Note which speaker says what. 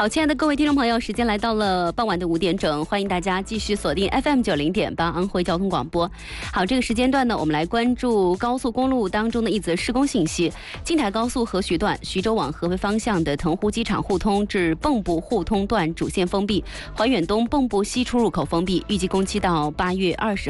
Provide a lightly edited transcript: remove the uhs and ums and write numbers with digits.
Speaker 1: 好，亲爱的各位听众朋友，时间来到了傍晚的5点整，欢迎大家继续锁定 FM90.8安徽交通广播。好，这个时间段呢，我们来关注高速公路当中的一则施工信息。京台高速合徐段徐州往合肥方向的腾湖机场互通至蚌埠互通段主线封闭，怀远东蚌埠西出入口封闭，预计工期到8月20